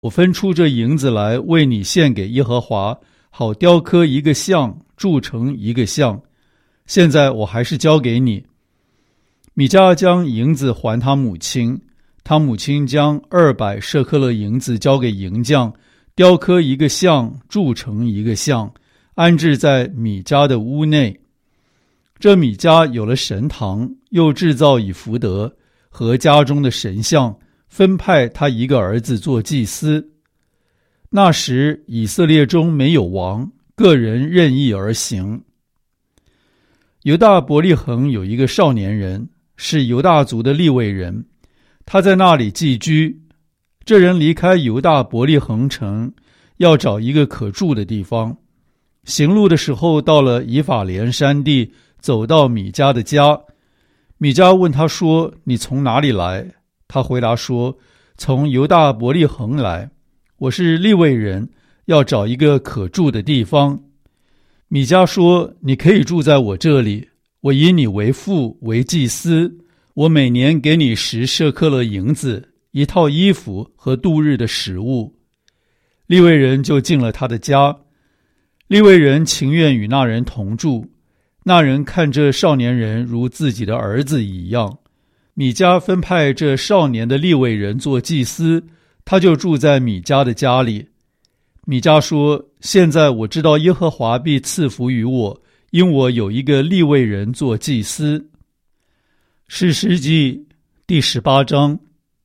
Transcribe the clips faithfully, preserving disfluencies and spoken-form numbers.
我分出这银子来为你献给耶和华，好雕刻一个像，铸成一个像。现在我还是交给你。米迦将银子还他母亲，他母亲将二百舍客勒银子交给银匠，雕刻一个像，铸成一个像，安置在米迦的屋内。这米迦有了神堂，又制造以弗得和家中的神像，分派他一个儿子做祭司。那时以色列中没有王，个人任意而行。犹大伯利恒有一个少年人，是犹大族的利未人，他在那里寄居。这人离开犹大伯利恒城，要找一个可住的地方。行路的时候，到了以法莲山地，走到米迦的家。米迦问他说：你从哪里来？他回答说：从犹大伯利恒来，我是利未人，要找一个可住的地方。米迦说：你可以住在我这里，我以你为父，为祭司，我每年给你十舍客勒银子，一套衣服和度日的食物。利未人就进了他的家。利未人情愿与那人同住，那人看这少年人如自己的儿子一样。米迦分派这少年的利未人做祭司，他就住在米迦的家里。米迦说：现在我知道耶和华必赐福于我，因我有一个利未人做祭司。士师记第十八章。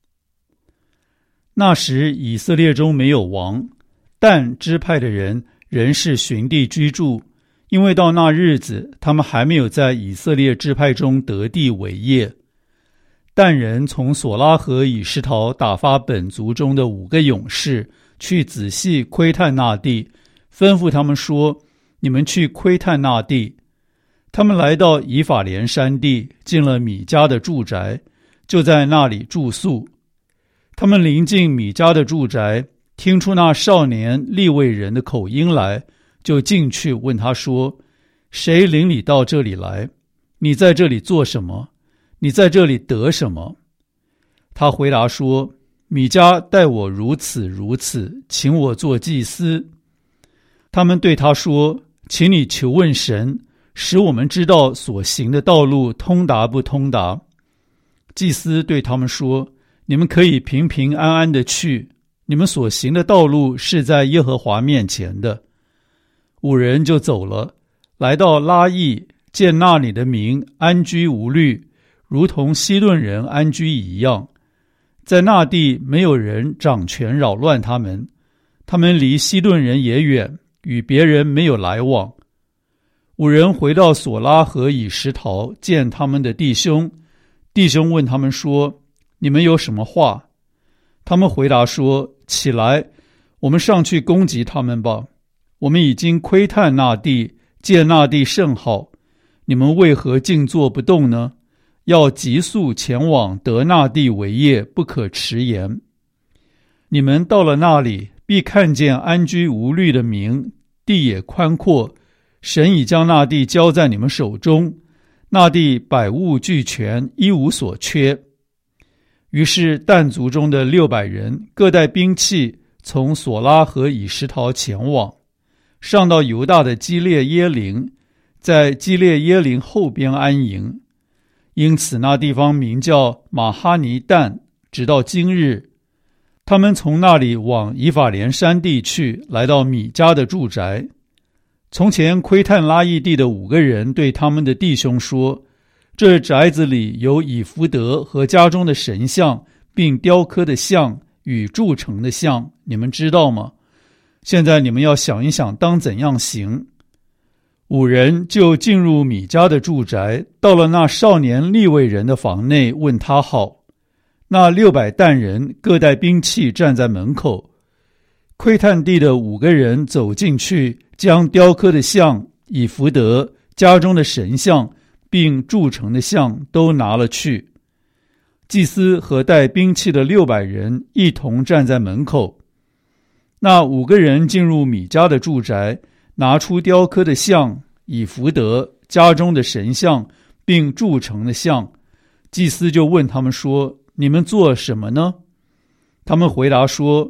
那时以色列中没有王，但支派的人仍是寻地居住，因为到那日子他们还没有在以色列支派中得地为业。但人从索拉和以实陶打发本族中的五个勇士去仔细窥探那地，吩咐他们说：你们去窥探那地。他们来到以法莲山地，进了米迦的住宅，就在那里住宿。他们临近米迦的住宅，听出那少年利未人的口音来，就进去问他说：谁领你到这里来？你在这里做什么？你在这里得什么？他回答说：米迦待我如此如此，请我做祭司。他们对他说：请你求问神，使我们知道所行的道路通达不通达。祭司对他们说：你们可以平平安安的去，你们所行的道路是在耶和华面前的。五人就走了，来到拉邑，见那里的民安居无虑，如同西顿人安居一样。在那地没有人掌权扰乱他们，他们离西顿人也远，与别人没有来往。五人回到索拉和以实陶，见他们的弟兄。弟兄问他们说：你们有什么话？他们回答说：起来，我们上去攻击他们吧。我们已经窥探那地，见那地甚好，你们为何静坐不动呢？要急速前往得那地为业，不可迟延。你们到了那里，必看见安居无虑的民，地也宽阔，神已将那地交在你们手中，那地百物俱全，一无所缺。于是但族中的六百人各带兵器，从索拉和以实陶前往，上到犹大的基列耶林，在基列耶林后边安营。因此那地方名叫马哈尼但，直到今日。他们从那里往以法莲山地去，来到米迦的住宅。从前窥探拉邑地的五个人对他们的弟兄说：这宅子里有以弗得和家中的神像，并雕刻的像与铸成的像，你们知道吗？现在你们要想一想，当怎样行。五人就进入米迦的住宅，到了那少年利未人的房内，问他好。那六百担人各带兵器站在门口。窥探地的五个人走进去，将雕刻的像、以弗得、家中的神像并铸成的像都拿了去。祭司和带兵器的六百人一同站在门口。那五个人进入米迦的住宅，拿出雕刻的像、以弗得、家中的神像并铸成的像。祭司就问他们说：你们做什么呢？他们回答说：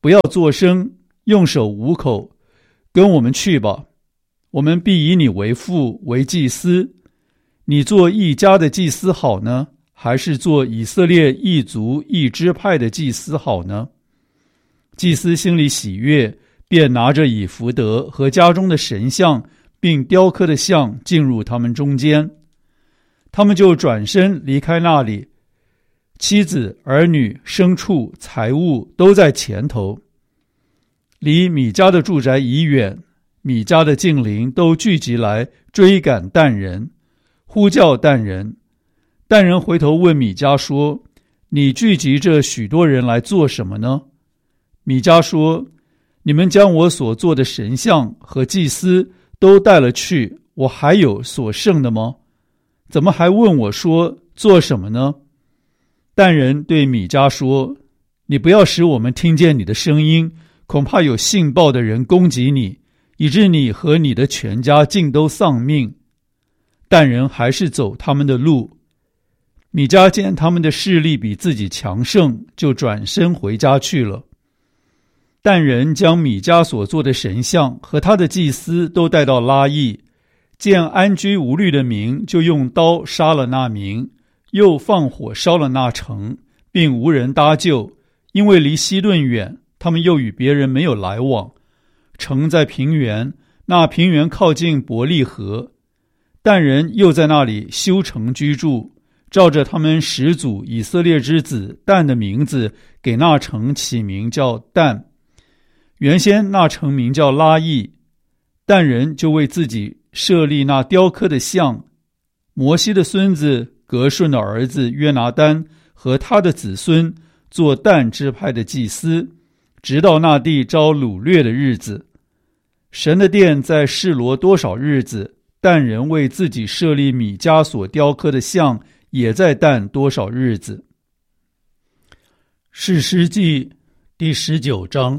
不要作声，用手捂口，跟我们去吧，我们必以你为父，为祭司。你做一家的祭司好呢，还是做以色列一族一支派的祭司好呢？祭司心里喜悦，便拿着以弗得和家中的神像并雕刻的像进入他们中间。他们就转身离开那里，妻子、儿女、牲畜、财物都在前头。离米迦的住宅已远，米迦的近邻都聚集来追赶但人，呼叫但人。但人回头问米迦说：你聚集这许多人来做什么呢？米迦说：你们将我所做的神像和祭司都带了去，我还有所剩的吗？怎么还问我说做什么呢？但人对米迦说：你不要使我们听见你的声音，恐怕有信报的人攻击你，以致你和你的全家尽都丧命。但人还是走他们的路。米迦见他们的势力比自己强盛，就转身回家去了。但人将米迦所做的神像和他的祭司都带到拉邑，见安居无虑的民，就用刀杀了那民，又放火烧了那城，并无人搭救，因为离西顿远，他们又与别人没有来往。城在平原，那平原靠近伯利河。但人又在那里修城居住，照着他们始祖以色列之子但的名字，给那城起名叫但。原先那城名叫拉邑。但人就为自己设立那雕刻的像。摩西的孙子革顺的儿子约拿单和他的子孙做但支派的祭司，直到那地遭掳掠的日子。神的殿在示罗多少日子，但人为自己设立米迦所雕刻的像，也在但多少日子。士师记第十九章。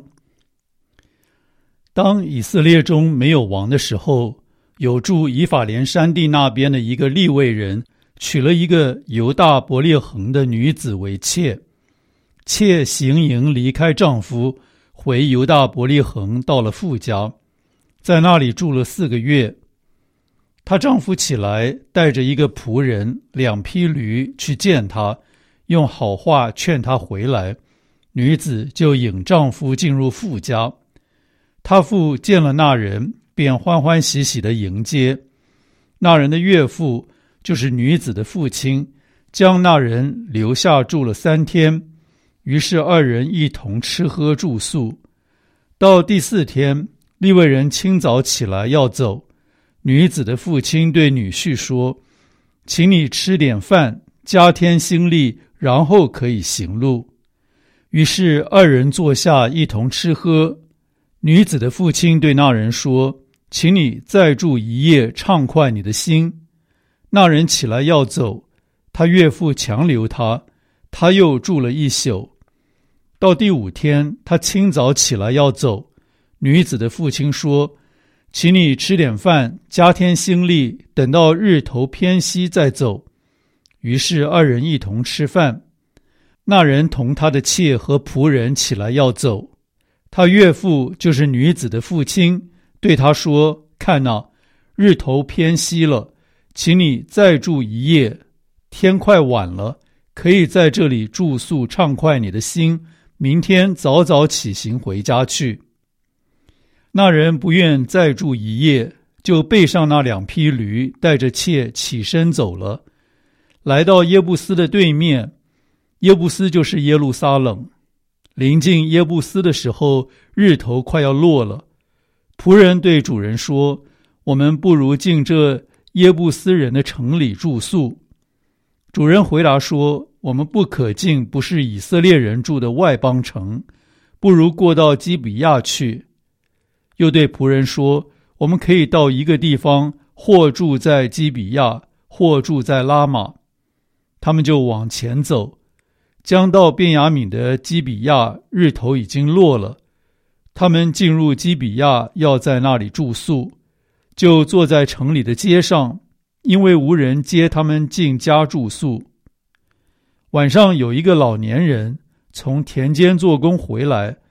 当以色列中没有王的时候，有住以法莲山地那边的一个利未人，娶了一个犹大伯利恒的女子为妾。妾行营离开丈夫，回犹大伯利恒，到了父家，在那里住了四个月。她丈夫起来，带着一个仆人、两匹驴去见她，用好话劝她回来。女子就引丈夫进入父家。她父见了那人，便欢欢喜喜地迎接。那人的岳父，就是女子的父亲，将那人留下住了三天。于是二人一同吃喝住宿。到第四天，利未人清早起来要走。女子的父亲对女婿说：请你吃点饭，加添心力，然后可以行路。于是二人坐下一同吃喝。女子的父亲对那人说：请你再住一夜，畅快你的心。那人起来要走，他岳父强留他，他又住了一宿。到第五天，他清早起来要走。女子的父亲说：请你吃点饭，加添心力，等到日头偏西再走。于是二人一同吃饭。那人同他的妾和仆人起来要走。他岳父，就是女子的父亲，对他说：看哪，日头偏西了，请你再住一夜，天快晚了，可以在这里住宿，畅快你的心，明天早早起行回家去。那人不愿再住一夜，就背上那两匹驴，带着妾起身走了，来到耶布斯的对面。耶布斯就是耶路撒冷。临近耶布斯的时候，日头快要落了。仆人对主人说：我们不如进这耶布斯人的城里住宿。主人回答说：我们不可进不是以色列人住的外邦城，不如过到基比亚去。又对仆人说：我们可以到一个地方，或住在基比亚，或住在拉玛。他们就往前走，将到便雅悯的基比亚，日头已经落了。他们进入基比亚，要在那里住宿，就坐在城里的街上，因为无人接他们进家住宿。晚上有一个老年人从田间做工回来，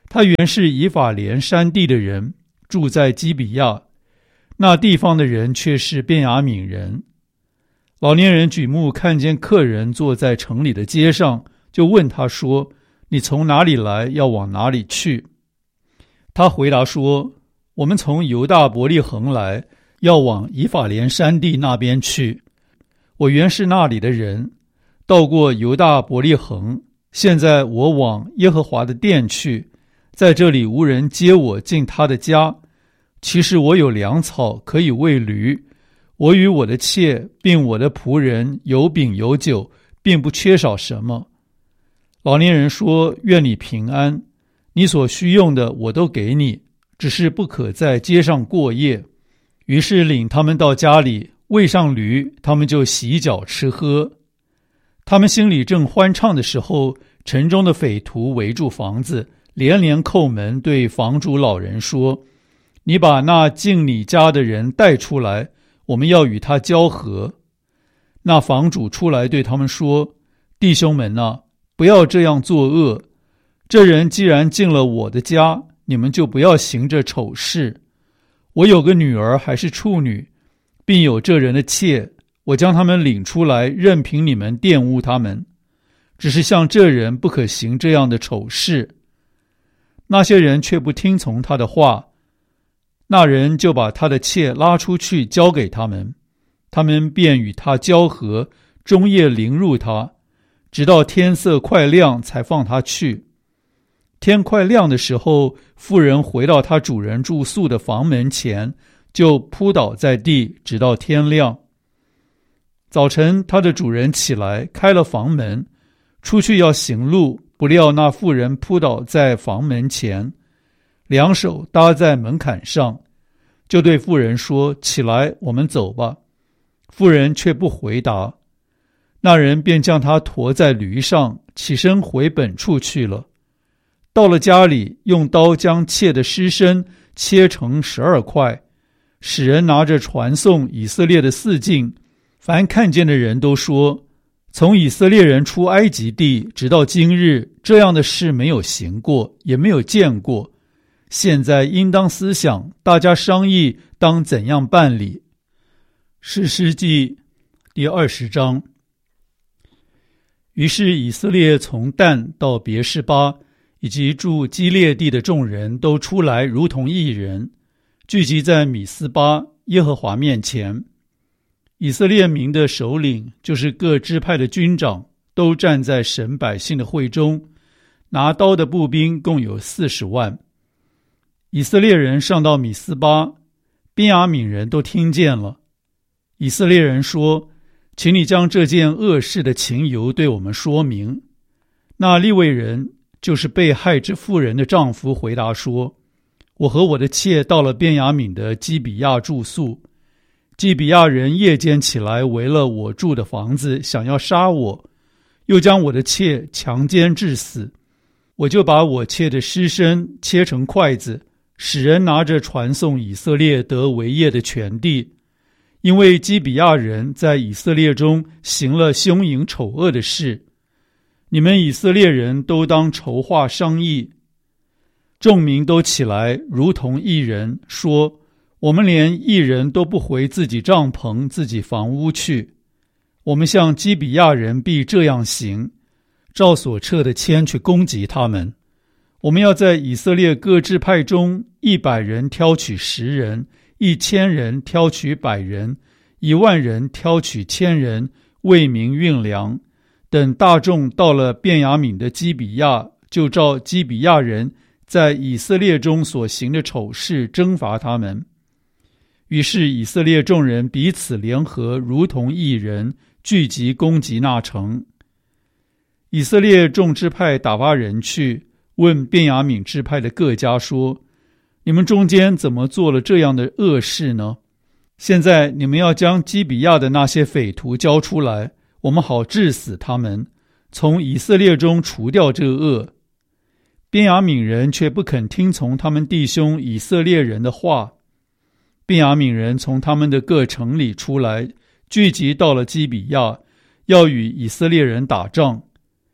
他原是以法莲山地的人，住在基比亚，那地方的人却是便雅悯人。老年人举目看见客人坐在城里的街上，就问他说：你从哪里来，要往哪里去？他回答说：我们从犹大伯利恒来，要往以法莲山地那边去。我原是那里的人，到过犹大伯利恒，现在我往耶和华的殿去，在这里无人接我进他的家。其实我有粮草可以喂驴，我与我的妾并我的仆人有饼有酒，并不缺少什么。老年人说：愿你平安，你所需用的我都给你，只是不可在街上过夜。于是领他们到家里，喂上驴，他们就洗脚吃喝。他们心里正欢畅的时候，城中的匪徒围住房子，连连叩门，对房主老人说：你把那进你家的人带出来，我们要与他交合。那房主出来对他们说：弟兄们啊，不要这样作恶。这人既然进了我的家，你们就不要行这丑事。我有个女儿还是处女，并有这人的妾，我将他们领出来，任凭你们玷污他们。只是像这人不可行这样的丑事。那些人却不听从他的话，那人就把他的妾拉出去交给他们，他们便与他交合，终夜凌辱他，直到天色快亮才放他去。天快亮的时候，妇人回到她主人住宿的房门前，就扑倒在地，直到天亮。早晨，她的主人起来，开了房门，出去要行路，不料那妇人扑倒在房门前，两手搭在门槛上，就对妇人说：起来，我们走吧。妇人却不回答。那人便将她驮在驴上，起身回本处去了。到了家里，用刀将妾的尸身切成十二块，使人拿着传送以色列的四境。凡看见的人都说：从以色列人出埃及地直到今日，这样的事没有行过，也没有见过。现在应当思想，大家商议当怎样办理。士师记第二十章。于是以色列从但到别是巴，以及住基列地的众人都出来，如同一人，聚集在米斯巴耶和华面前。以色列民的首领，就是各支派的军长，都站在神百姓的会中，拿刀的步兵共有四十万。以色列人上到米斯巴，便雅悯人都听见了。以色列人说：请你将这件恶事的情由对我们说明。那利未人，就是被害之妇人的丈夫，回答说：我和我的妾到了便雅悯的基比亚住宿，基比亚人夜间起来围了我住的房子，想要杀我，又将我的妾强奸致死。我就把我妾的尸身切成筷子，使人拿着传送以色列得为业的全地。因为基比亚人在以色列中行了凶淫丑恶的事，你们以色列人都当筹划商议。众民都起来，如同一人，说：我们连一人都不回自己帐篷、自己房屋去。我们向基比亚人必这样行，照所撤的签去攻击他们。我们要在以色列各支派中，一百人挑取十人，一千人挑取百人，一万人挑取千人，为民运粮。等大众到了便雅悯的基比亚，就照基比亚人在以色列中所行的丑事征伐他们。于是以色列众人彼此联合，如同一人，聚集攻击那城。以色列众支派打发人去问便雅悯支派的各家说：你们中间怎么做了这样的恶事呢？现在你们要将基比亚的那些匪徒交出来，我们好治死他们，从以色列中除掉这恶。便雅悯人却不肯听从他们弟兄以色列人的话。便雅悯人从他们的各城里出来，聚集到了基比亚，要与以色列人打仗。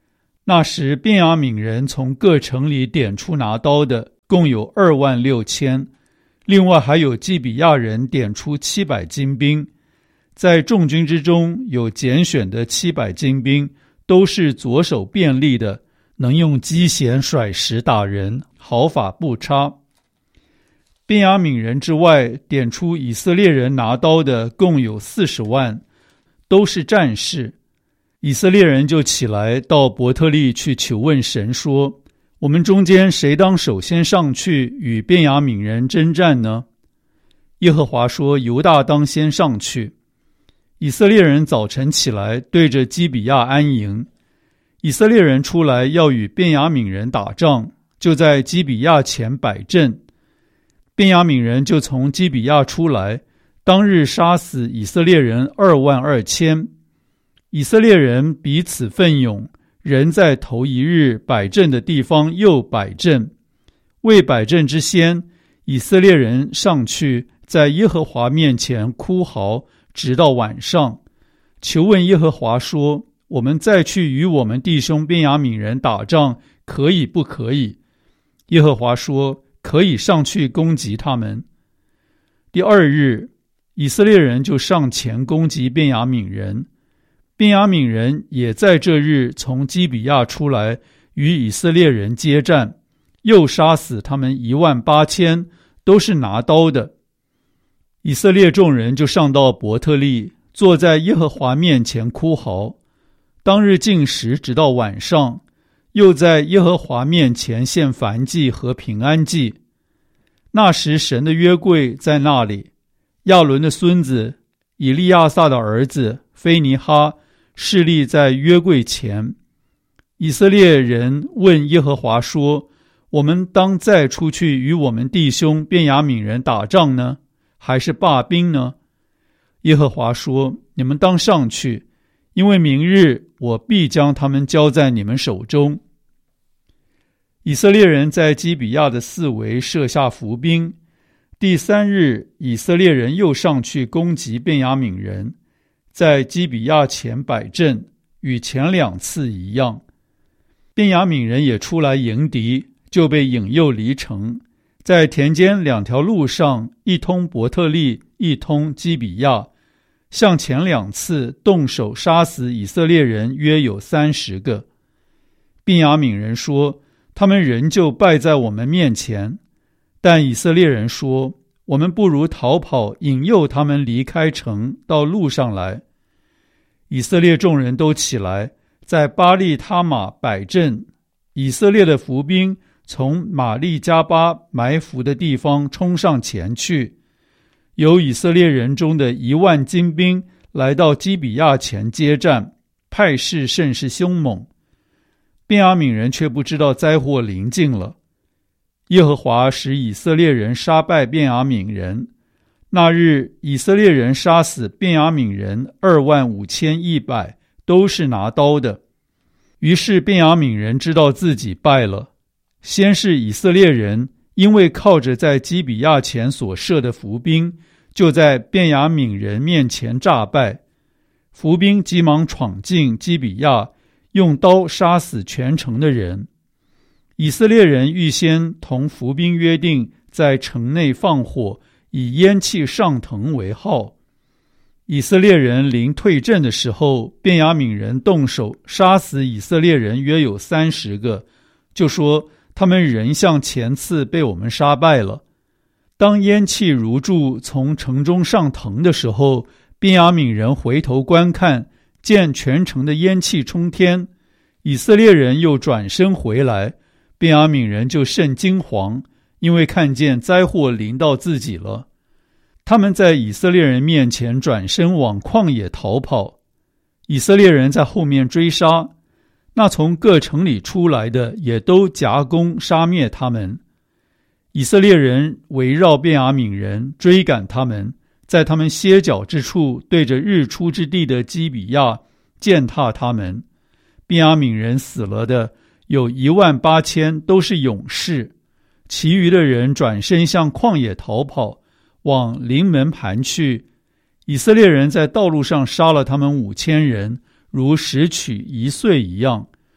那时便雅悯人从各城里点出拿刀的，共有二万六千，另外还有基比亚人点出七百精兵。在众军之中有拣选的七百精兵，都是左手便利的，能用机弦甩石打人，毫发不差。便雅悯人之外，点出以色列人拿刀的共有四十万，都是战士。以色列人就起来到伯特利去求问神说，我们中间谁当首先上去与便雅悯人征战呢？耶和华说，犹大当先上去。以色列人早晨起来，对着基比亚安营。以色列人出来要与便雅悯人打仗，就在基比亚前摆阵。便雅悯人就从基比亚出来，当日杀死以色列人二万二千。以色列人彼此奋勇，人在头一日摆阵的地方又摆阵。未摆阵之先，以色列人上去，在耶和华面前哭嚎，直到晚上，求问耶和华说，我们再去与我们弟兄便雅悯人打仗，可以不可以？耶和华说，可以上去攻击他们。第二日，以色列人就上前攻击便雅悯人。便雅悯人也在这日从基比亚出来，与以色列人接战，又杀死他们一万八千，都是拿刀的。以色列众人就上到伯特利，坐在耶和华面前哭嚎。当日禁食直到晚上，又在耶和华面前献燔祭和平安祭。那时神的约柜在那里，亚伦的孙子以利亚撒的儿子菲尼哈侍立在约柜前。以色列人问耶和华说，我们当再出去与我们弟兄便雅悯人打仗呢，还是罢兵呢？耶和华说，你们当上去，因为明日我必将他们交在你们手中。以色列人在基比亚的四围设下伏兵。第三日，以色列人又上去攻击便雅悯人，在基比亚前摆阵，与前两次一样。便雅悯人也出来迎敌，就被引诱离城，在田间两条路上，一通伯特利，一通基比亚，像前两次动手杀死以色列人约有三十个。便雅悯人说，他们仍旧败在我们面前。但以色列人说，我们不如逃跑，引诱他们离开城，到路上来。以色列众人都起来，在巴利他玛摆阵。以色列的伏兵从玛利加巴埋伏的地方冲上前去，有以色列人中的一万精兵来到基比亚前接战，派势甚是凶猛。便雅悯人却不知道灾祸临近了。耶和华使以色列人杀败便雅悯人。那日以色列人杀死便雅悯人二万五千一百，都是拿刀的。于是便雅悯人知道自己败了。先是以色列人因为靠着在基比亚前所设的伏兵，就在便雅悯人面前诈败。伏兵急忙闯进基比亚，用刀杀死全城的人。以色列人预先同伏兵约定，在城内放火，以烟气上腾为号。以色列人临退阵的时候，便雅悯人动手杀死以色列人约有三十个，就说他们仍像前次被我们杀败了。当烟气如柱从城中上腾的时候，便雅悯人回头观看，见全城的烟气冲天。以色列人又转身回来，便雅悯人就甚惊惶，因为看见灾祸临到自己了。他们在以色列人面前转身往旷野逃跑，以色列人在后面追杀，那从各城里出来的也都夹攻杀灭他们。以色列人围绕便雅悯人，追赶他们，在他们歇脚之处，对着日出之地的基比亚践踏他们。便雅悯人死了的有一万八千，都是勇士，其余的人转身向旷野逃跑，往临门盘去。以色列人在道路上杀了他们五千人，如拾取一岁一样。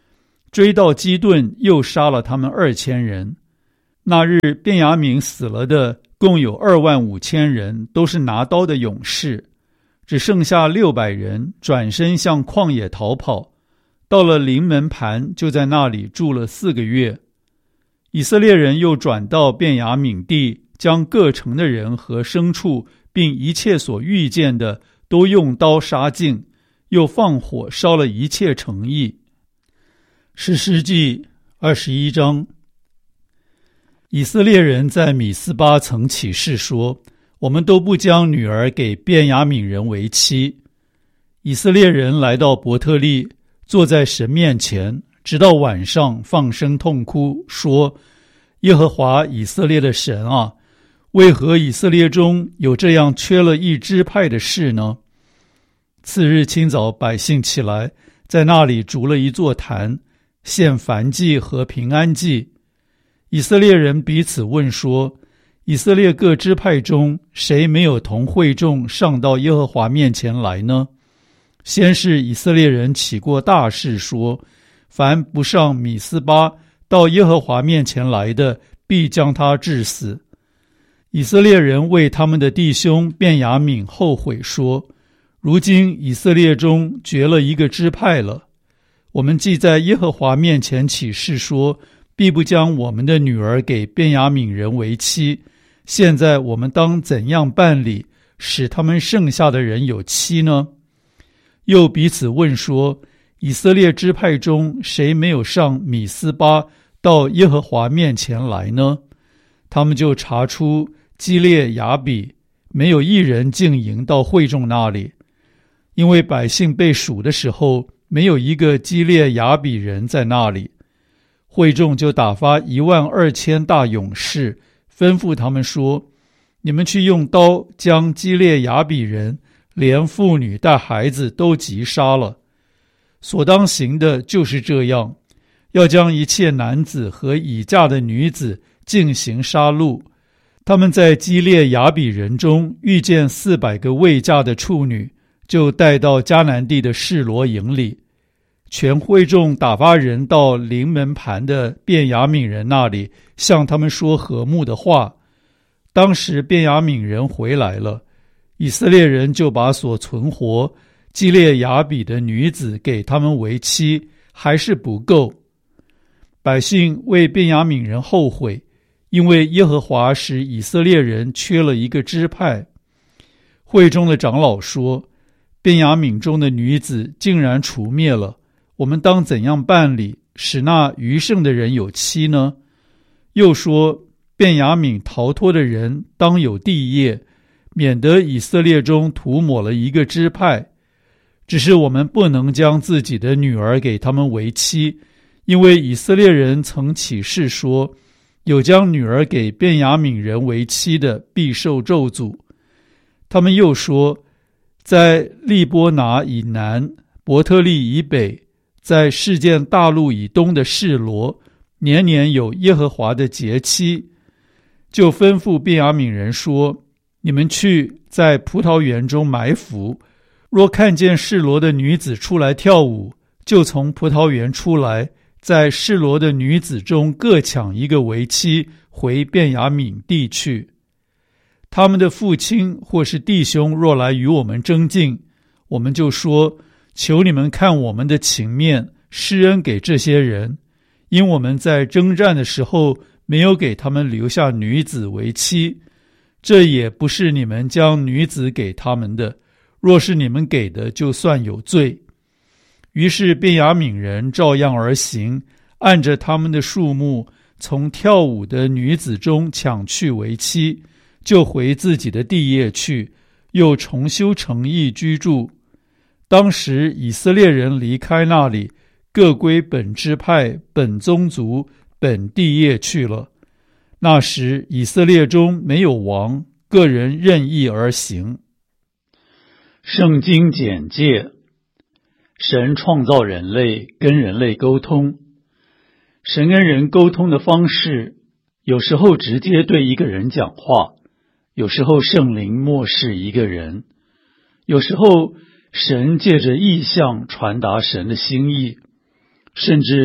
追到基顿，又杀了他们二千人。那日便雅悯死了的共有二万五千人，都是拿刀的勇士，只剩下六百人转身向旷野逃跑，到了临门盘，就在那里住了四个月。以色列人又转到便雅悯地，将各城的人和牲畜并一切所遇见的都用刀杀尽，又放火烧了一切城邑。士师记二十一章。以色列人在米斯巴曾起誓说，我们都不将女儿给便雅悯人为妻。以色列人来到伯特利，坐在神面前，直到晚上放声痛哭，说，耶和华以色列的神啊，为何以色列中有这样缺了一支派的事呢？次日清早，百姓起来，在那里筑了一座坛，献燔祭和平安祭。以色列人彼此问说，以色列各支派中谁没有同会众上到耶和华面前来呢？先是以色列人起过大誓说，凡不上米斯巴到耶和华面前来的，必将他治死。以色列人为他们的弟兄便雅悯后悔说，如今以色列中绝了一个支派了。我们既在耶和华面前起誓说，必不将我们的女儿给便雅悯人为妻，现在我们当怎样办理，使他们剩下的人有妻呢？又彼此问说，以色列支派中谁没有上米斯巴到耶和华面前来呢？他们就查出基列雅比，没有一人进营到会众那里，因为百姓被数的时候，没有一个基列雅比人在那里。会众就打发一万二千大勇士，吩咐他们说，你们去用刀将基列雅比人连妇女带孩子都击杀了。所当行的就是这样，要将一切男子和已嫁的女子进行杀戮。他们在基列雅比人中遇见四百个未嫁的处女，就带到迦南地的示罗营里。全会众打发人到临门盘的便雅悯人那里，向他们说和睦的话。当时便雅悯人回来了，以色列人就把所存活基列雅比的女子给他们为妻，还是不够。百姓为便雅悯人后悔，因为耶和华使以色列人缺了一个支派。会中的长老说，便雅悯中的女子竟然除灭了，我们当怎样办理，使那余剩的人有妻呢？又说，便雅悯逃脱的人当有地业，免得以色列中涂抹了一个支派。只是我们不能将自己的女儿给他们为妻，因为以色列人曾起誓说，有将女儿给便雅悯人为妻的，必受咒诅。他们又说，在利波拿以南，伯特利以北，在事件大陆以东的示罗，年年有耶和华的节期。就吩咐便雅悯人说，你们去在葡萄园中埋伏，若看见示罗的女子出来跳舞，就从葡萄园出来，在示罗的女子中各抢一个为妻，回便雅悯地去。他们的父亲或是弟兄若来与我们争竞，我们就说，求你们看我们的情面，施恩给这些人，因我们在征战的时候没有给他们留下女子为妻，这也不是你们将女子给他们的，若是你们给的，就算有罪。于是便雅悯人照样而行，按着他们的数目，从跳舞的女子中抢去为妻，就回自己的地业去，又重修城邑居住。当时以色列人离开那里，各归本支派、本宗族、本地业去了。那时以色列中没有王，个人任意而行。圣经简介：神创造人类，跟人类沟通。神跟人沟通的方式，有时候直接对一个人讲话，有时候圣灵默示一个人，有时候神借着意象传达神的心意，甚至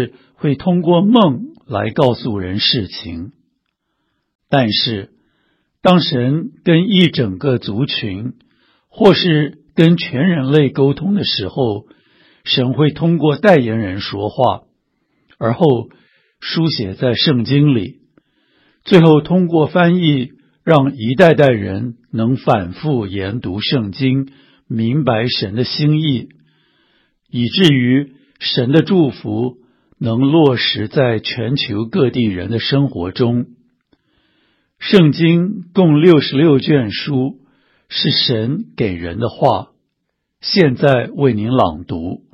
会通过梦来告诉人事情。但是，当神跟一整个族群，或是跟全人类沟通的时候，神会通过代言人说话，而后书写在圣经里，最后通过翻译，让一代代人能反复研读圣经，明白神的心意，以至于神的祝福能落实在全球各地人的生活中。圣经共六十六卷书，是神给人的话，现在为您朗读。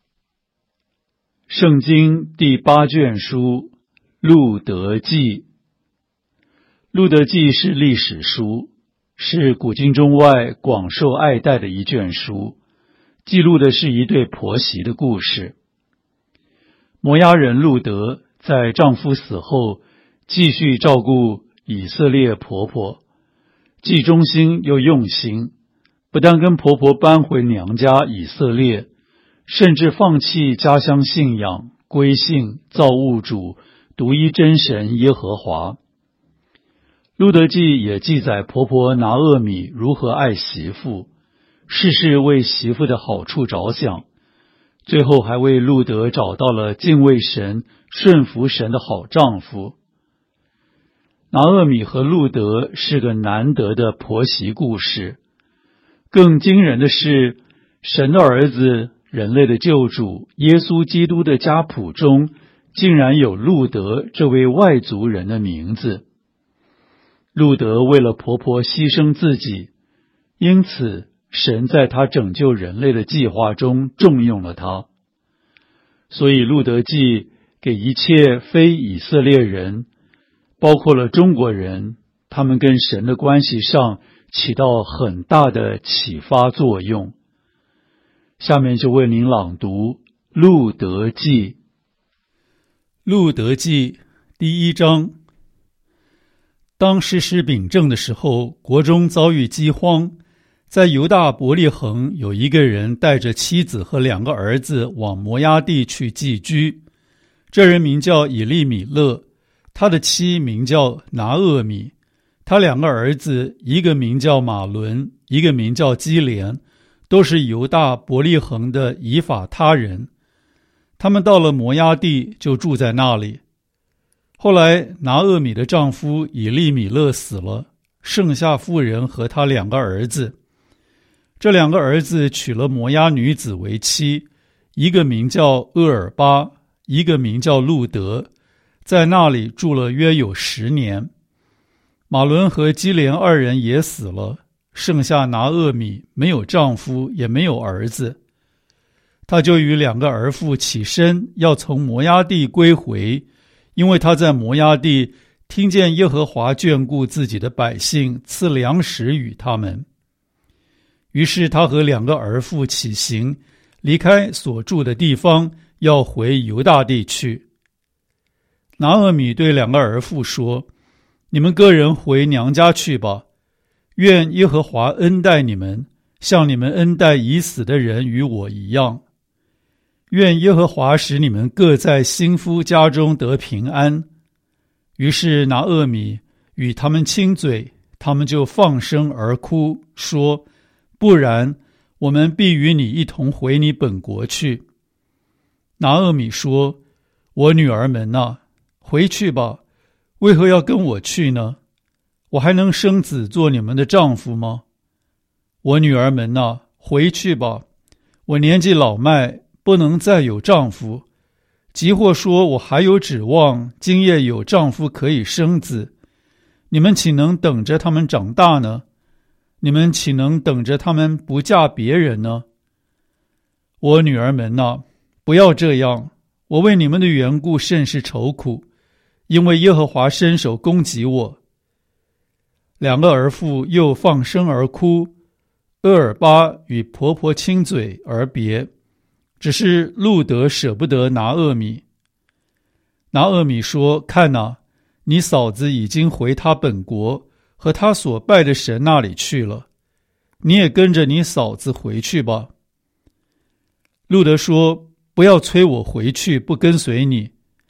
圣经第八卷书，路得记。路得记是历史书，是古今中外广受爱戴的一卷书，记录的是一对婆媳的故事。摩押人路得在丈夫死后，继续照顾以色列婆婆，既忠心又用心，不但跟婆婆搬回娘家以色列，甚至放弃家乡信仰，归信造物主独一真神耶和华。路得记也记载婆婆拿俄米如何爱媳妇，事事为媳妇的好处着想，最后还为路得找到了敬畏神、顺服神的好丈夫。拿俄米和路得是个难得的婆媳故事。更惊人的是，神的儿子、人类的救主耶稣基督的家谱中，竟然有路得这位外族人的名字。路得为了婆婆牺牲自己，因此神在他拯救人类的计划中重用了他。所以路得记给一切非以色列人，包括了中国人，他们跟神的关系上起到很大的启发作用。下面就为您朗读路得记。路得记第一章。当士师秉政的时候，国中遭遇饥荒，在犹大伯利恒有一个人带着妻子和两个儿子往摩押地去寄居。这人名叫以利米勒，他的妻名叫拿俄米，他两个儿子，一个名叫马伦，一个名叫基连，都是犹大伯利恒的以法他人。他们到了摩押地，就住在那里。后来拿俄米的丈夫以利米勒死了，剩下妇人和他两个儿子。这两个儿子娶了摩押女子为妻，一个名叫厄尔巴，一个名叫路得，在那里住了约有十年。马伦和基连二人也死了，剩下拿俄米没有丈夫，也没有儿子。他就与两个儿妇起身，要从摩押地归回，因为他在摩押地听见耶和华眷顾自己的百姓，赐粮食与他们。于是他和两个儿妇起行，离开所住的地方，要回犹大地去。拿俄米对两个儿妇说：你们个人回娘家去吧，愿耶和华恩待你们，像你们恩待已死的人与我一样。愿耶和华使你们各在新夫家中得平安。于是拿俄米与他们亲嘴，他们就放声而哭，说：不然，我们必与你一同回你本国去。拿俄米说：我女儿们啊，回去吧，为何要跟我去呢？我还能生子做你们的丈夫吗？我女儿们啊，回去吧，我年纪老迈，不能再有丈夫，即或说我还有指望，今夜有丈夫可以生子，你们岂能等着他们长大呢？你们岂能等着他们不嫁别人呢？我女儿们啊，不要这样，我为你们的缘故甚是愁苦，因为耶和华伸手攻击我。两个儿妇又放声而哭，厄尔巴与婆婆亲嘴而别，只是路得舍不得拿俄米。拿俄米说：看哪，你嫂子已经回她本国和她所拜的神那里去了，你也跟着你嫂子回去吧。路得说：不要催我回去，不跟随你，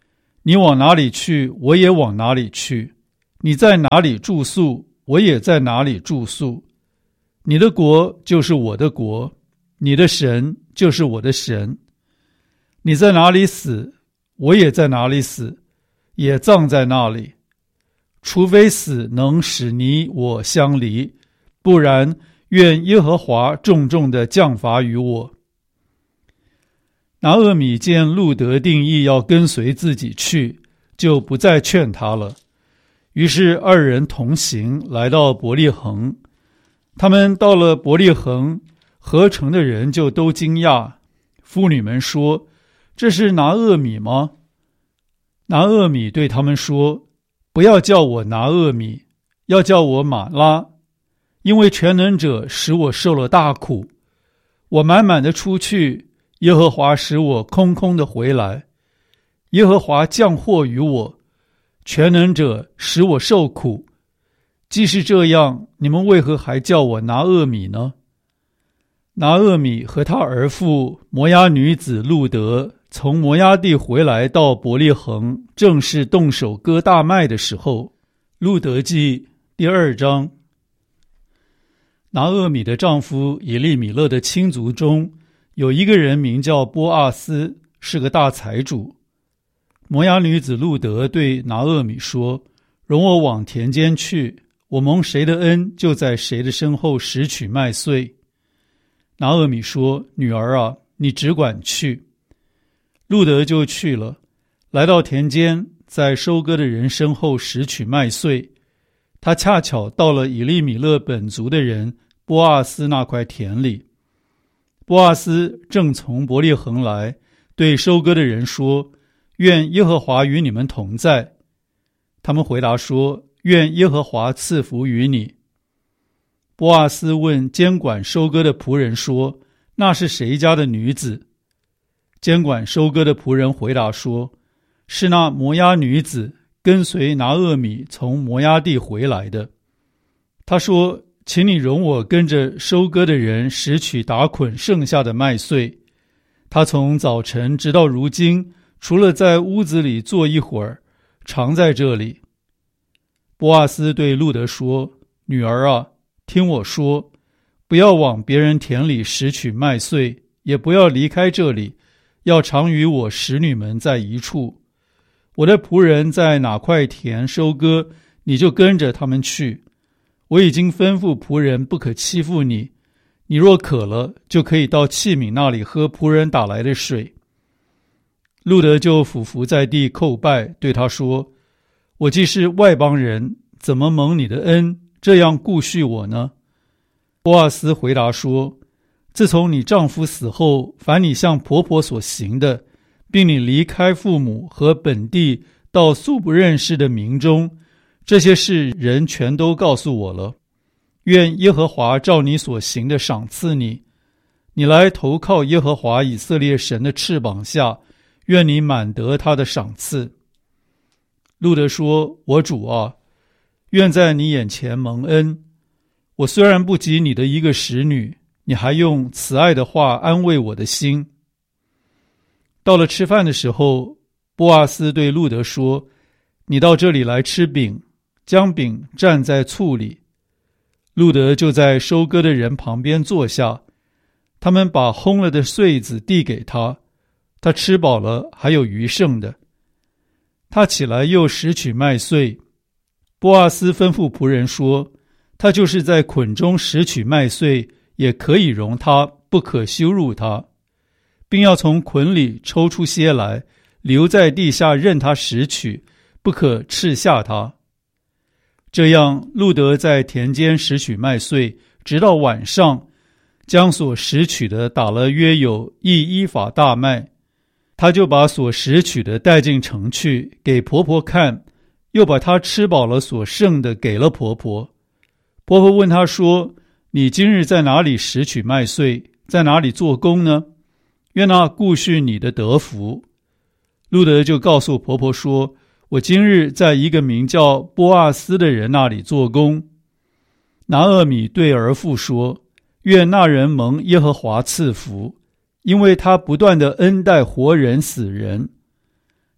你往哪里去，我也往哪里去；你在哪里住宿，我也在哪里住宿。你的国就是我的国，你的神就是我的神。你在哪里死，我也在哪里死，也葬在那里。除非死能使你我相离，不然愿耶和华重重地降罚于我。拿俄米见路得定义要跟随自己去，就不再劝他了。于是二人同行，来到伯利恒。他们到了伯利恒，合城的人就都惊讶。妇女们说：“这是拿俄米吗？”拿俄米对他们说：“不要叫我拿俄米，要叫我玛拉，因为全能者使我受了大苦。我满满的出去，耶和华使我空空的回来。耶和华降祸于我，全能者使我受苦。既是这样，你们为何还叫我拿俄米呢？”拿俄米和他儿妇摩押女子路得从摩押地回来到伯利恒，正是动手割大麦的时候。路得记第二章。拿俄米的丈夫以利米勒的亲族中有一个人名叫波阿斯，是个大财主。摩押女子路得对拿俄米说：“容我往田间去，我蒙谁的恩，就在谁的身后拾取麦穗。”拿俄米说：“女儿啊，你只管去。”路得就去了，来到田间，在收割的人身后拾取麦穗。他恰巧到了以利米勒本族的人波阿斯那块田里。波阿斯正从伯利恒来，对收割的人说：“愿耶和华与你们同在。”他们回答说：“愿耶和华赐福于你。”波阿斯问监管收割的仆人说：“那是谁家的女子？”监管收割的仆人回答说：“是那摩押女子，跟随拿俄米从摩押地回来的。”他说：“请你容我跟着收割的人拾取打捆剩下的麦穗。”他从早晨直到如今，除了在屋子里坐一会儿，常在这里。波阿斯对路得说：“女儿啊，听我说，不要往别人田里拾取麦穗，也不要离开这里，要常与我使女们在一处。我的仆人在哪块田收割，你就跟着他们去。我已经吩咐仆人不可欺负你，你若渴了，就可以到器皿那里喝仆人打来的水。”路得就俯伏在地叩拜，对他说：“我既是外邦人，怎么蒙你的恩，这样顾恤我呢？”波阿斯回答说：“自从你丈夫死后，凡你向婆婆所行的，并你离开父母和本地到素不认识的民中，这些事人全都告诉我了。愿耶和华照你所行的赏赐你，你来投靠耶和华以色列神的翅膀下，愿你满得他的赏赐。”路得说：“我主啊，愿在你眼前蒙恩。我虽然不及你的一个使女，你还用慈爱的话安慰我的心。”到了吃饭的时候，波阿斯对路得说：“你到这里来吃饼，将饼蘸在醋里。”路得就在收割的人旁边坐下，他们把烘了的穗子递给他，他吃饱了，还有余剩的。他起来又拾取麦穗。波阿斯吩咐仆人说：“他就是在捆中拾取麦穗，也可以容他，不可羞辱他，并要从捆里抽出些来，留在地下任他拾取，不可斥下他。”这样，路得在田间拾取麦穗，直到晚上，将所拾取的打了约有一伊法大麦。他就把所拾取的带进城去，给婆婆看，又把她吃饱了所剩的给了婆婆。婆婆问他说：“你今日在哪里拾取麦穗，在哪里做工呢？愿那顾恤你的得福。”路得就告诉婆婆说：“我今日在一个名叫波阿斯的人那里做工。”拿俄米对儿妇说：“愿那人蒙耶和华赐福，因为他不断地恩待活人死人。”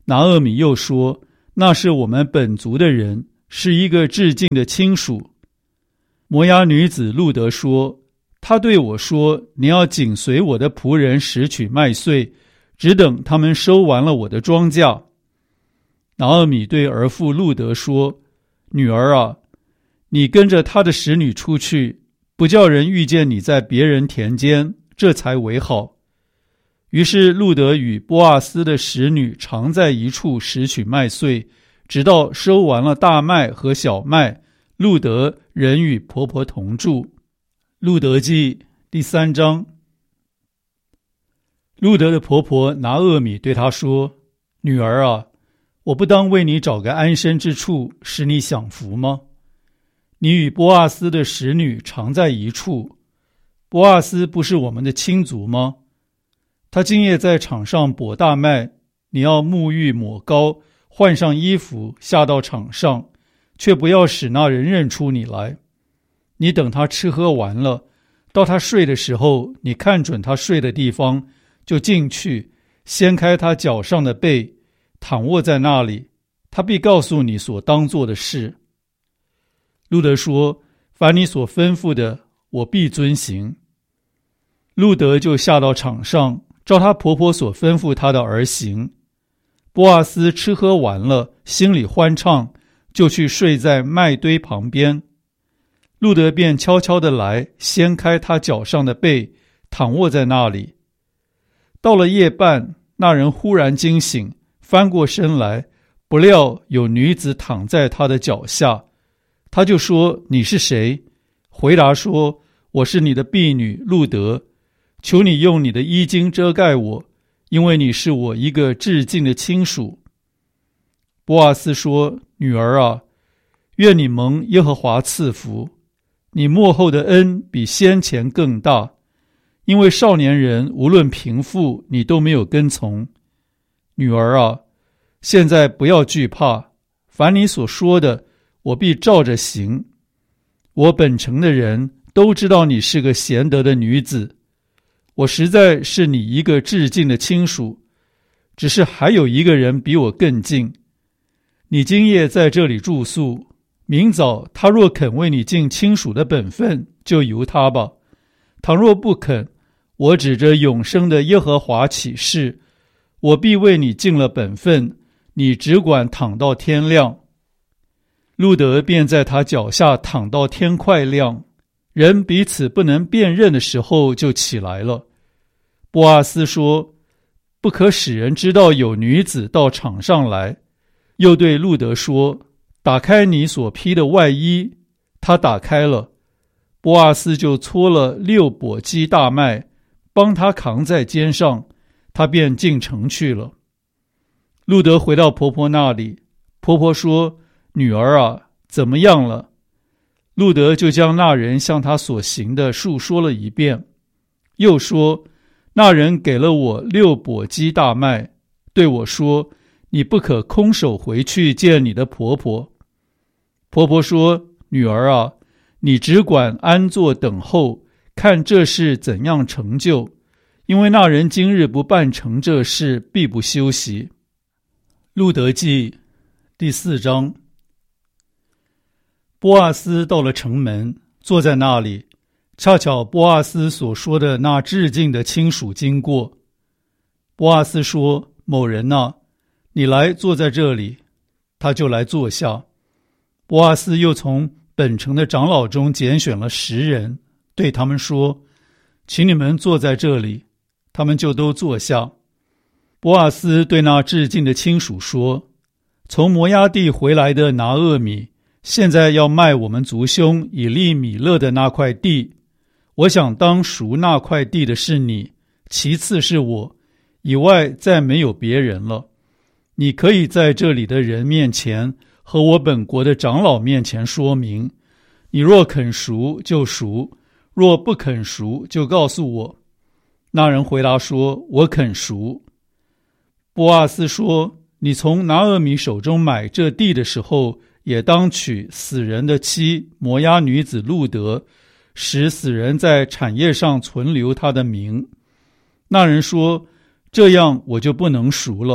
拿俄米又说，那是我们本族的人，是一个至近的亲属。摩押女子路德说，他对我说，你要紧随我的仆人拾取麦穗，只等他们收完了我的庄稼。拿俄米对儿妇路德说，女儿啊，你跟着他的使女出去，不叫人遇见你在别人田间，这才为好。于是路德与波阿斯的使女常在一处拾取麦穗，直到收完了大麦和小麦，路德仍与婆婆同住。路德记第三章。路德的婆婆拿俄米对她说，女儿啊，我不当为你找个安身之处，使你享福吗？你与波阿斯的使女常在一处，波阿斯不是我们的亲族吗？他今夜在场上剥大麦，你要沐浴抹膏，换上衣服，下到场上，却不要使那人认出你来。你等他吃喝完了，到他睡的时候，你看准他睡的地方，就进去，掀开他脚上的被，躺卧在那里，他必告诉你所当做的事。路德说，凡你所吩咐的，我必遵行。路德就下到场上，照她婆婆所吩咐她的而行。波阿斯吃喝完了，心里欢畅，就去睡在麦堆旁边。路德便悄悄地来，掀开他脚上的被，躺卧在那里。到了夜半，那人忽然惊醒，翻过身来，不料有女子躺在他的脚下。他就说，你是谁？回答说，我是你的婢女路德，求你用你的衣襟遮盖我，因为你是我一个至近的亲属。波阿斯说，女儿啊，愿你蒙耶和华赐福，你末后的恩比先前更大，因为少年人无论贫富，你都没有跟从。女儿啊，现在不要惧怕，凡你所说的，我必照着行。我本城的人都知道你是个贤德的女子，我实在是你一个至近的亲属，只是还有一个人比我更近。你今夜在这里住宿，明早他若肯为你尽亲属的本分，就由他吧。倘若不肯，我指着永生的耶和华起誓，我必为你尽了本分，你只管躺到天亮。路德便在他脚下躺到天快亮，人彼此不能辨认的时候就起来了。波阿斯说，不可使人知道有女子到场上来。又对路德说，打开你所披的外衣。他打开了，波阿斯就搓了六簸箕大麦，帮他扛在肩上，他便进城去了。路德回到婆婆那里，婆婆说，女儿啊，怎么样了？路德就将那人向他所行的述说了一遍，又说，那人给了我六簸箕大麦，对我说，你不可空手回去见你的婆婆。婆婆说，女儿啊，你只管安坐等候，看这事怎样成就，因为那人今日不办成这事，必不休息。路德记第四章。波阿斯到了城门，坐在那里，恰巧波阿斯所说的那至近的亲属经过。波阿斯说，某人啊，你来坐在这里。他就来坐下。波阿斯又从本城的长老中拣选了十人，对他们说，请你们坐在这里。他们就都坐下。波阿斯对那至近的亲属说，从摩押地回来的拿俄米，现在要卖我们族兄以利米勒的那块地。我想当赎那块地的是你，其次是我，以外再没有别人了。你可以在这里的人面前和我本国的长老面前说明，你若肯赎就赎，若不肯赎就告诉我。那人回答说，我肯赎。波阿斯说，你从拿俄米手中买这地的时候，也当娶死人的妻摩押女子路德，使死人在产业上存留他的名。那人说，这样我就不能赎了，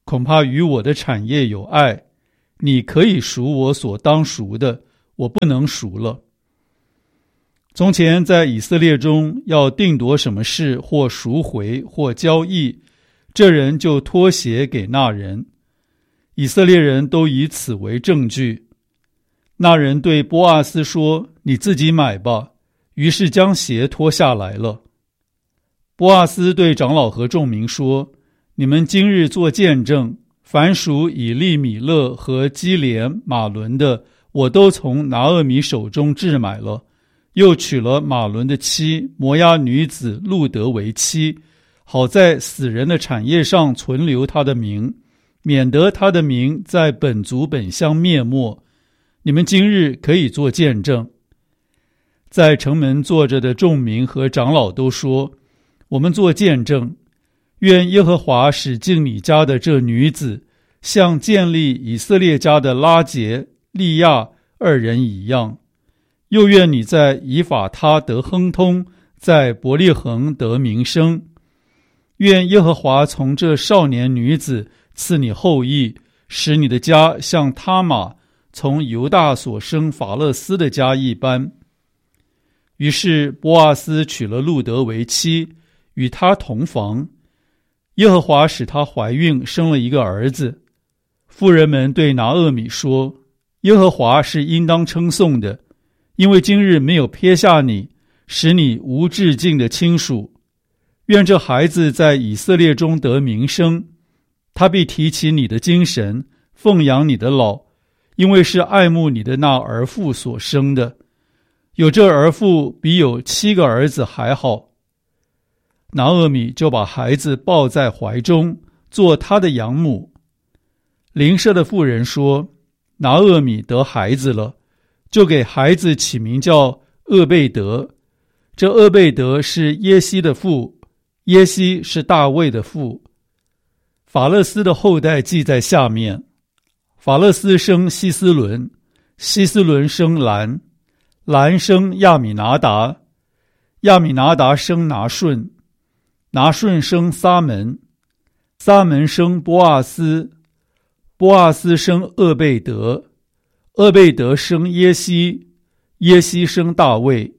恐怕与我的产业有碍。你可以赎我所当赎的，我不能赎了。从前在以色列中要定夺什么事，或赎回或交易，这人就托鞋给那人，以色列人都以此为证据。那人对波阿斯说：你自己买吧，于是将鞋脱下来了。波阿斯对长老和众民说：你们今日做见证，凡属以利米勒和基连、马伦的，我都从拿俄米手中置买了，又娶了马伦的妻摩押女子路德为妻，好在死人的产业上存留他的名，免得他的名在本族本乡灭没。你们今日可以做见证。在城门坐着的众民和长老都说：我们做见证，愿耶和华使进你家的这女子像建立以色列家的拉结、利亚二人一样，又愿你在以法他得亨通，在伯利恒得名声。愿耶和华从这少年女子赐你后裔，使你的家像他玛从犹大所生法勒斯的家一般。于是波阿斯娶了路德为妻，与他同房。耶和华使她怀孕，生了一个儿子。妇人们对拿俄米说：耶和华是应当称颂的，因为今日没有撇下你，使你无至近的亲属。愿这孩子在以色列中得名声，他必提起你的精神，奉养你的老，因为是爱慕你的那儿妇所生的。有这儿妇比有七个儿子还好。拿俄米就把孩子抱在怀中，做他的养母。邻舍的妇人说：拿俄米得孩子了，就给孩子起名叫厄贝德。这厄贝德是耶西的父，耶西是大卫的父。法勒斯的后代记在下面：法勒斯生希斯伦，希斯伦生兰，兰生亚米拿达，亚米拿达生拿顺，拿顺生撒门，撒门生波阿斯，波阿斯生厄贝德，厄贝德生耶西，耶西生大卫。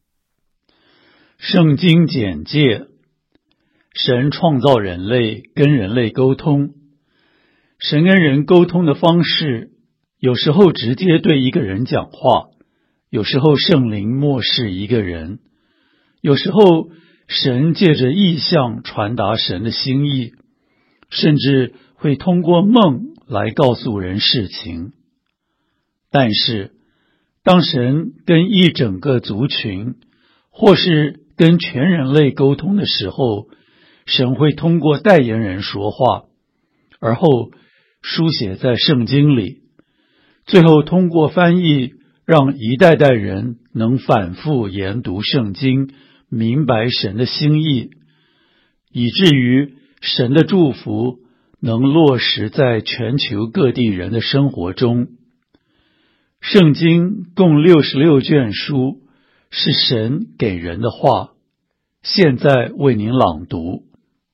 圣经简介：神创造人类，跟人类沟通。神跟人沟通的方式，有时候直接对一个人讲话，有时候圣灵默示一个人，有时候神借着意象传达神的心意，甚至会通过梦来告诉人事情。但是当神跟一整个族群，或是跟全人类沟通的时候，神会通过代言人说话，而后书写在圣经里，最后通过翻译，让一代代人能反复研读圣经，明白神的心意，以至于神的祝福能落实在全球各地人的生活中。圣经共六十六卷书，是神给人的话，现在为您朗读。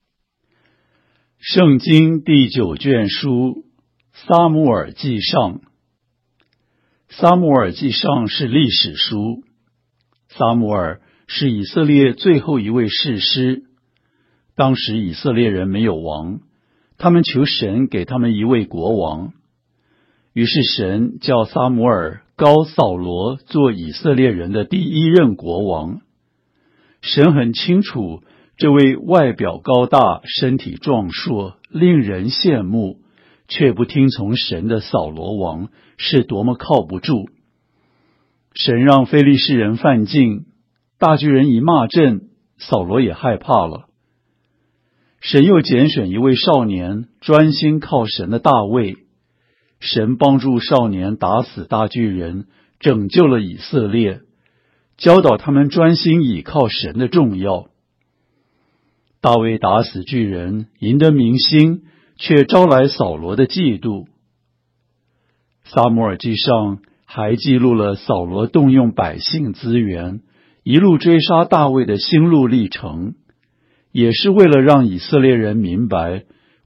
圣经第九卷书，撒母耳记上。撒母耳记上是历史书。撒母耳是以色列最后一位士师。当时以色列人没有王，他们求神给他们一位国王。于是神叫撒母耳膏扫罗做以色列人的第一任国王。神很清楚这位外表高大、身体壮硕、令人羡慕，却不听从神的扫罗王是多么靠不住。神让非利士人犯境，大巨人一骂阵，扫罗也害怕了。神又拣选一位少年，专心靠神的大卫。神帮助少年打死大巨人，拯救了以色列，教导他们专心倚靠神的重要。大卫打死巨人，赢得民心，却招来扫罗的嫉妒。撒母耳记上还记录了扫罗动用百姓资源，一路追杀大卫的心路历程，也是为了让以色列人明白，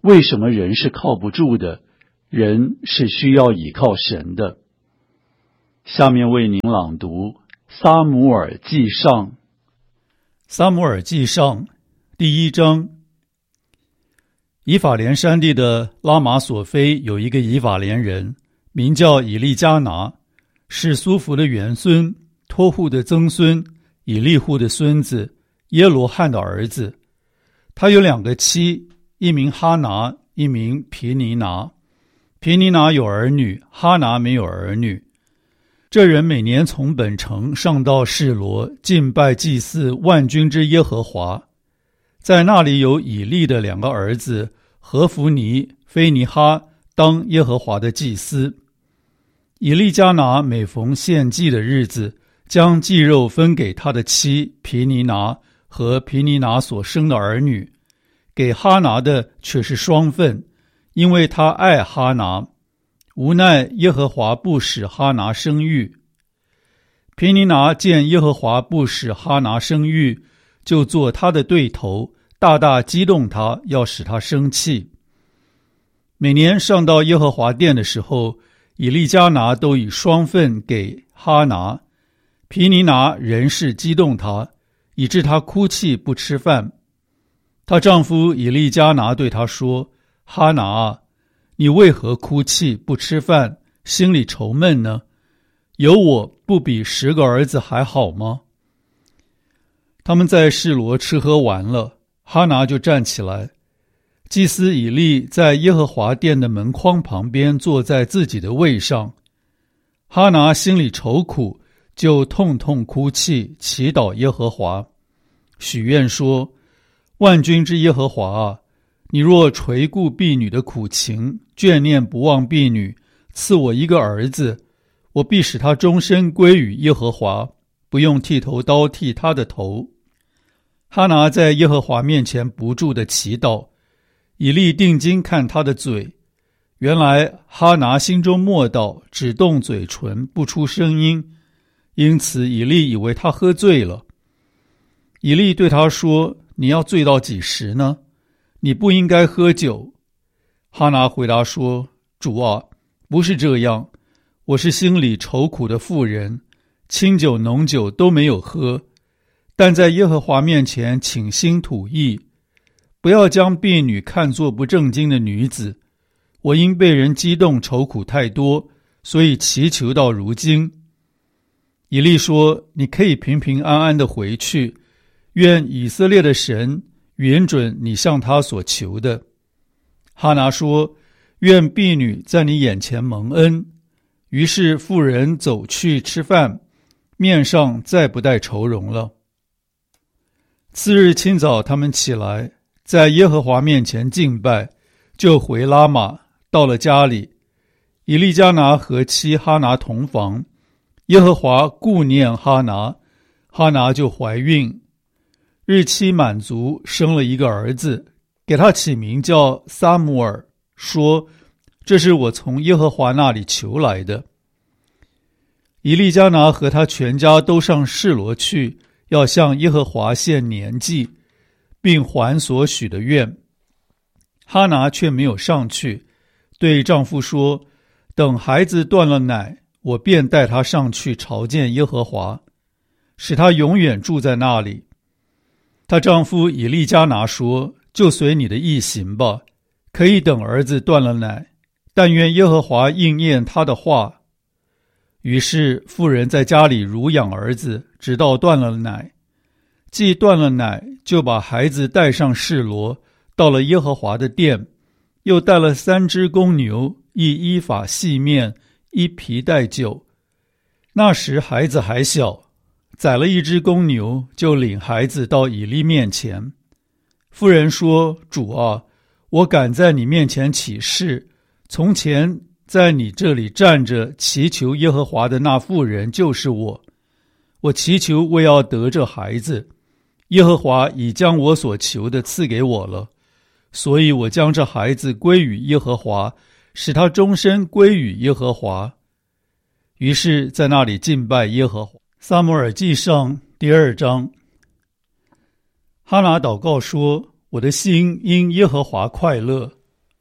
为什么人是靠不住的？人是需要倚靠神的。下面为您朗读撒母耳记上。撒母耳记上第一章。以法莲山地的拉玛索菲有一个以法莲人，名叫以利加拿，是苏弗的元孙，托户的曾孙，以利户的孙子，耶罗汉的儿子。他有两个妻，一名哈拿，一名皮尼拿。皮尼拿有儿女，哈拿没有儿女。这人每年从本城上到示罗，敬拜祭祀万军之耶和华。在那里有以利的两个儿子何弗尼、菲尼哈当耶和华的祭司。以利加拿每逢献祭的日子，将祭肉分给他的妻皮尼拿和皮尼拿所生的儿女，给哈拿的却是双份，因为他爱哈拿。无奈耶和华不使哈拿生育。皮尼拿见耶和华不使哈拿生育，就做他的对头，大大激动他，要使他生气。每年上到耶和华殿的时候，以利加拿都以双份给哈拿。皮尼拿仍是激动他，以致他哭泣不吃饭。她丈夫以利加拿对她说：哈拿啊，你为何哭泣不吃饭，心里愁闷呢？有我不比十个儿子还好吗？他们在示罗吃喝完了，哈拿就站起来。祭司以利在耶和华殿的门框旁边坐在自己的位上。哈拿心里愁苦，就痛痛哭泣，祈祷耶和华，许愿说：万军之耶和华啊，你若垂顾婢女的苦情，眷念不忘婢女，赐我一个儿子，我必使他终身归于耶和华，不用剃头刀剃他的头。哈拿在耶和华面前不住的祈祷。以利定睛看他的嘴，原来哈拿心中默祷，只动嘴唇，不出声音，因此以利以为他喝醉了。以利对他说：你要醉到几时呢？你不应该喝酒。哈拿回答说：主啊，不是这样，我是心里愁苦的妇人，清酒浓酒都没有喝，但在耶和华面前倾心吐意，不要将婢女看作不正经的女子。我因被人激动愁苦太多，所以祈求到如今。以利说：你可以平平安安的回去，愿以色列的神允准你向他所求的。哈拿说：愿婢女在你眼前蒙恩。于是妇人走去吃饭，面上再不带愁容了。次日清早，他们起来，在耶和华面前敬拜，就回拉玛，到了家里。以利加拿和妻哈拿同房，耶和华顾念哈拿，哈拿就怀孕。日期满足，生了一个儿子，给他起名叫撒母耳，说：这是我从耶和华那里求来的。以利加拿和他全家都上示罗去，要向耶和华献年祭，并还所许的愿。哈拿却没有上去，对丈夫说：等孩子断了奶，我便带他上去朝见耶和华，使他永远住在那里。她丈夫以利加拿说：就随你的意行吧，可以等儿子断了奶，但愿耶和华应验他的话。于是妇人在家里乳养儿子，直到断了奶。既断了奶，就把孩子带上示罗，到了耶和华的殿，又带了三只公牛，一依法细面，一皮带酒。那时孩子还小，宰了一只公牛，就领孩子到以利面前。妇人说：主啊，我敢在你面前起誓，从前在你这里站着祈求耶和华的那妇人就是我。我祈求为要得这孩子，耶和华已将我所求的赐给我了，所以我将这孩子归于耶和华，使他终身归于耶和华。于是在那里敬拜耶和华。撒母耳记上第二章。哈拿祷告说：我的心因耶和华快乐，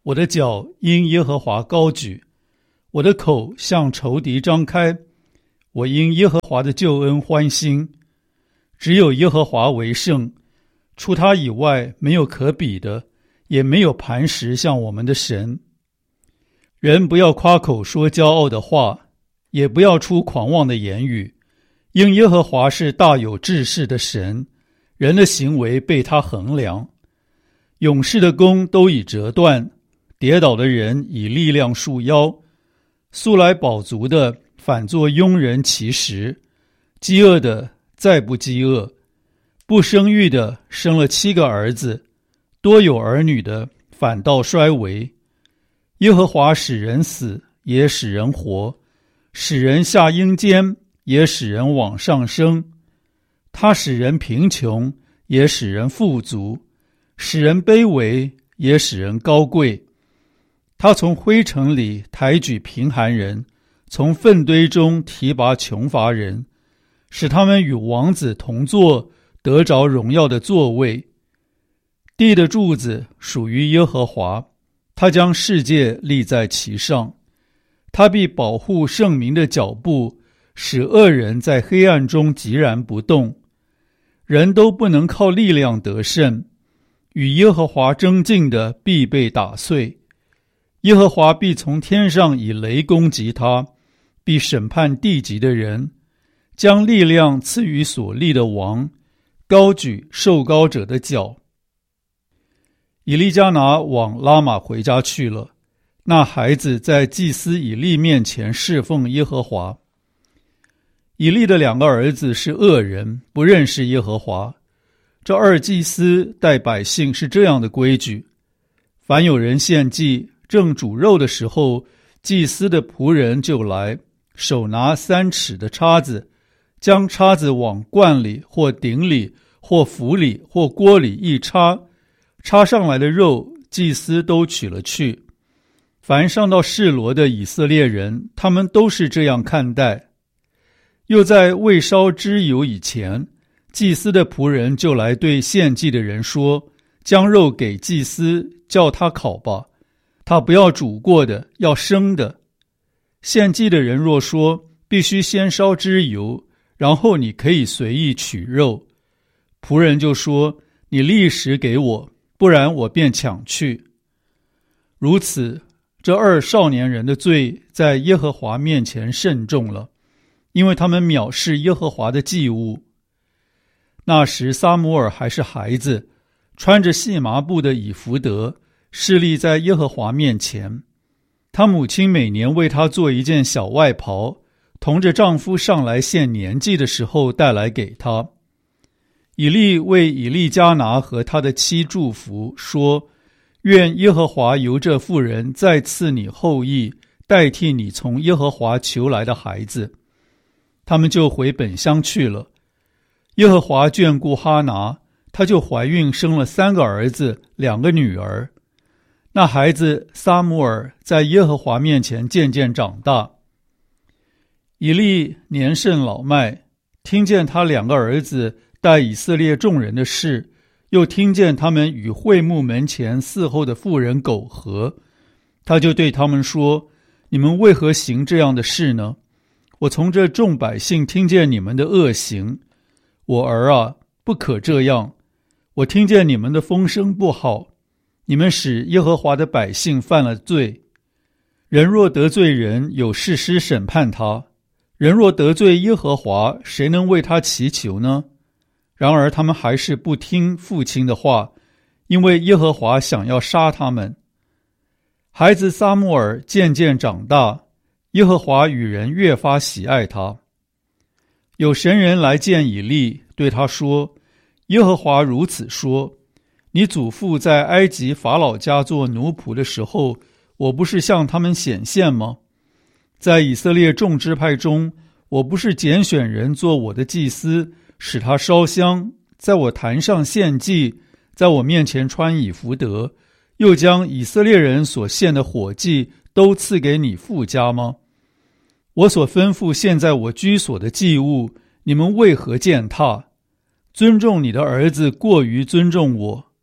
我的脚因耶和华高举，我的口向仇敌张开，我因耶和华的救恩欢心。只有耶和华为圣，除他以外没有可比的，也没有磐石像我们的神。人不要夸口说骄傲的话，也不要出狂妄的言语，因耶和华是大有志士的神，人的行为被他衡量。勇士的弓都已折断，跌倒的人以力量束腰，素来饱足的反作庸人其食，饥饿的再不饥饿，不生育的生了七个儿子，多有儿女的反倒衰微。耶和华使人死，也使人活，使人下阴间，也使人往上升。他使人贫穷，也使人富足，使人卑微，也使人高贵。他从灰尘里抬举贫寒人，从粪堆中提拔穷乏人，使他们与王子同坐，得着荣耀的座位。地的柱子属于耶和华，他将世界立在其上。他必保护圣民的脚步，使恶人在黑暗中寂然不动。人都不能靠力量得胜，与耶和华争竞的必被打碎。耶和华必从天上以雷攻击他，必审判地极的人，将力量赐予所立的王，高举受膏者的脚。以利加拿往拉玛回家去了，那孩子在祭司以利面前侍奉耶和华。以利的两个儿子是恶人，不认识耶和华。这二祭司待百姓是这样的规矩：凡有人献祭正煮肉的时候，祭司的仆人就来，手拿三尺的叉子，将叉子往罐里或鼎里或釜里或锅里一插，插上来的肉祭司都取了去。凡上到示罗的以色列人，他们都是这样看待。又在未烧脂油以前，祭司的仆人就来对献祭的人说，将肉给祭司，叫他烤吧，他不要煮过的，要生的。献祭的人若说，必须先烧脂油，然后你可以随意取肉，仆人就说，你立时给我，不然我便抢去。如此，这二少年人的罪在耶和华面前甚重了，因为他们藐视耶和华的祭物。那时撒母耳还是孩子，穿着细麻布的以弗得，侍立在耶和华面前。他母亲每年为他做一件小外袍，同着丈夫上来献年祭的时候带来给他。以利为以利加拿和他的妻祝福，说，愿耶和华由这妇人再赐你后裔，代替你从耶和华求来的孩子。他们就回本乡去了。耶和华眷顾哈拿，她就怀孕生了三个儿子，两个女儿。那孩子撒母耳在耶和华面前渐渐长大。以利年甚老迈，听见他两个儿子带以色列众人的事，又听见他们与会幕门前伺候的妇人苟合，他就对他们说，你们为何行这样的事呢？我从这众百姓听见你们的恶行，我儿啊，不可这样。我听见你们的风声不好，你们使耶和华的百姓犯了罪。人若得罪人，有士师审判他；人若得罪耶和华，谁能为他祈求呢？然而他们还是不听父亲的话，因为耶和华想要杀他们。孩子撒母耳渐渐长大，耶和华与人越发喜爱他。有神人来见以利，对他说，耶和华如此说，你祖父在埃及法老家做奴仆的时候，我不是向他们显现吗？在以色列众支派中，我不是拣选人做我的祭司，使他烧香，在我坛上献祭，在我面前穿以弗得，又将以色列人所献的火祭都赐给你父家吗？我所吩咐现在我居所的祭物，你们为何践踏？尊重你的儿子过于尊重我。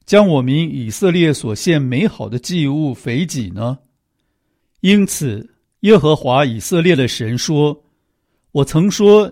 将我民以色列所献美好的祭物肥己呢？因此，耶和华以色列的神说：我曾说